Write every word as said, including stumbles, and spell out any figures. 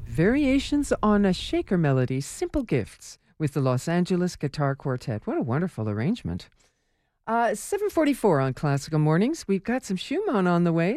Variations on a Shaker melody, Simple Gifts, with the Los Angeles Guitar Quartet. What a wonderful arrangement. Uh, seven forty-four on Classical Mornings. We've got some Schumann on the way.